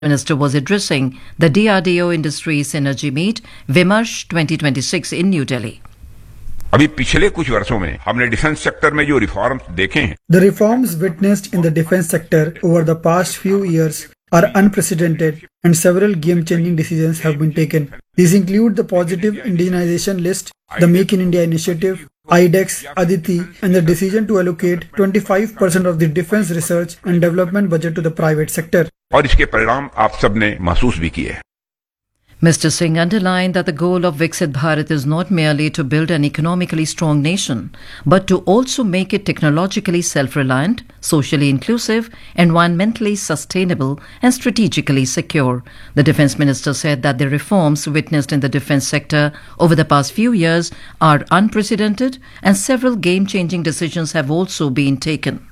Minister was addressing the DRDO Industry Synergy Meet, Vimarsh 2026 in New Delhi. अभी पिछले कुछ वर्षों में हमने डिफेंस सेक्टर में जो रिफॉर्म्स देखे हैं The reforms witnessed in the defense sector over the past few years are unprecedented and several game-changing decisions have been taken. These include the positive indigenization list, the Make in India initiative, IDEX, Aditi, and the decision to allocate 25% of the defense research and development budget to the private sector. और इसके परिणाम आप सबने महसूस भी किए हैं. Mr. Singh underlined that the goal of Viksit Bharat is not merely to build an economically strong nation, but to also make it technologically self-reliant, socially inclusive, environmentally sustainable, and strategically secure. The Defence Minister said that the reforms witnessed in the defence sector over the past few years are unprecedented, and several game-changing decisions have also been taken.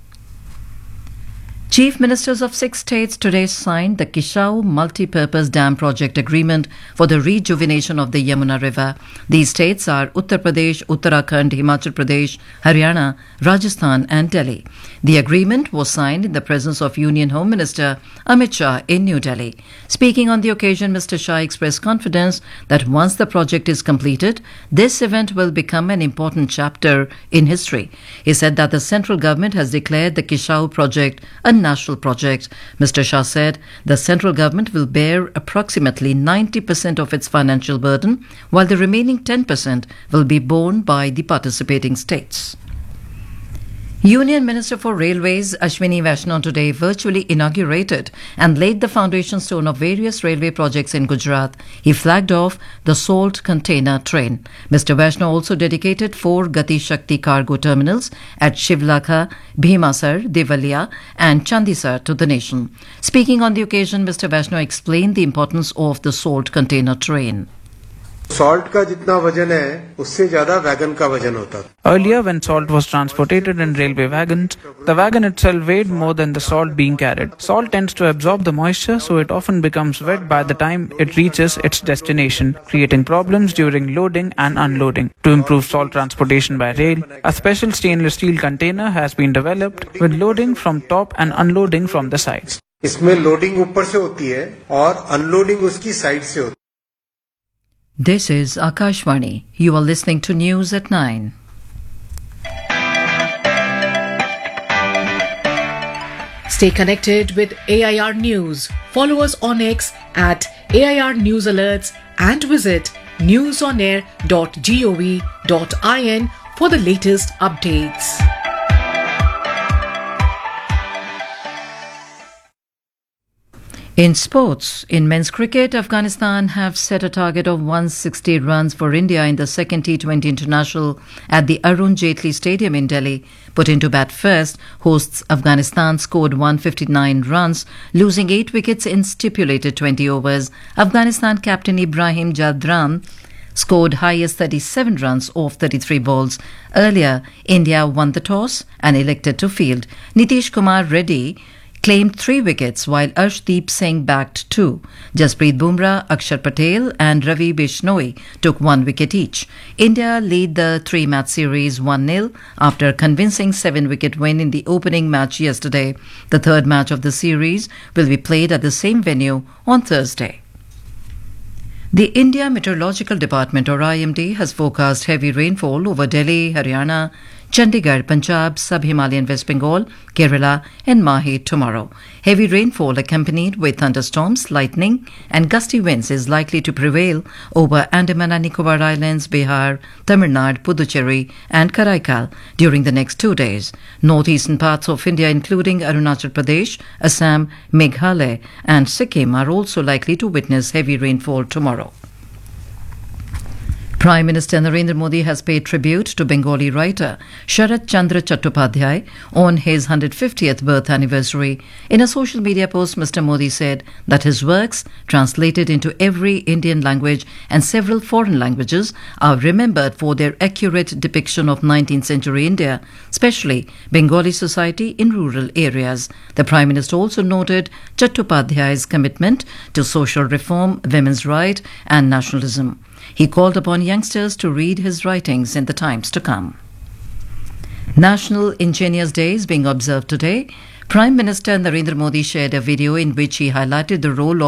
Chief Ministers of 6 states today signed the Kishau Multi-Purpose Dam Project Agreement for the rejuvenation of the Yamuna River. These states are Uttar Pradesh, Uttarakhand, Himachal Pradesh, Haryana, Rajasthan and Delhi. The agreement was signed in the presence of Union Home Minister Amit Shah in New Delhi. Speaking on the occasion, Mr. Shah expressed confidence that once the project is completed, this event will become an important chapter in history. He said that the central government has declared the Kishau project a national project. Mr. Shah said the central government will bear approximately 90% of its financial burden, while the remaining 10% will be borne by the participating states. Union Minister for Railways Ashwini Vaishnaw today virtually inaugurated and laid the foundation stone of various railway projects in Gujarat. He flagged off the salt container train. Mr. Vaishnaw also dedicated 4 Gati Shakti cargo terminals at Shivlakha, Bhimasar, Devaliya and Chandisar to the nation. Speaking on the occasion, Mr. Vaishnaw explained the importance of the salt container train. Salt का जितना वजन है उससे ज्यादा wagon का वजन होता था. Earlier, when salt was transported in railway wagons, the wagon itself weighed more than the salt being carried. Salt tends to absorb the moisture, so it often becomes wet by the time it reaches its destination, creating problems during loading and unloading. To improve salt transportation by rail, a special stainless steel container has been developed with loading from top and unloading from the sides. इसमें loading ऊपर से होती है और unloading उसकी side से होती है. This is Akashvani. You are listening to News at 9. Stay connected with AIR News. Follow us on X at AIR News Alerts and visit newsonair.gov.in for the latest updates. In sports, in men's cricket, Afghanistan have set a target of 160 runs for India in the second T20 International at the Arun Jaitley Stadium in Delhi. Put into bat first, hosts Afghanistan scored 159 runs, losing 8 wickets in stipulated 20 overs. Afghanistan captain Ibrahim Jadran scored highest 37 runs off 33 balls. Earlier, India won the toss and elected to field. Nitish Kumar Reddy claimed 3 wickets while Arshdeep Singh bagged 2. Jasprit Bumrah, Akshar Patel and Ravi Bishnoi took 1 wicket each. India lead the 3-match series 1-0 after a convincing 7-wicket win in the opening match yesterday. The third match of the series will be played at the same venue on Thursday. The India Meteorological Department or IMD has forecast heavy rainfall over Delhi, Haryana, Chandigarh, Punjab, Sub-Himalayan West Bengal, Kerala and Mahe tomorrow. Heavy rainfall accompanied with thunderstorms, lightning and gusty winds is likely to prevail over Andaman and Nicobar Islands, Bihar, Tamil Nadu, Puducherry and Karaikal during the next 2 days. Northeastern parts of India including Arunachal Pradesh, Assam, Meghalaya and Sikkim are also likely to witness heavy rainfall tomorrow. Prime Minister Narendra Modi has paid tribute to Bengali writer Sharat Chandra Chattopadhyay on his 150th birth anniversary. In a social media post, Mr. Modi said that his works, translated into every Indian language and several foreign languages, are remembered for their accurate depiction of 19th century India, especially Bengali society in rural areas. The Prime Minister also noted Chattopadhyay's commitment to social reform, women's rights and nationalism. He called upon youngsters to read his writings in the times to come. National Engineers Day is being observed today. Prime Minister Narendra Modi shared a video in which he highlighted the role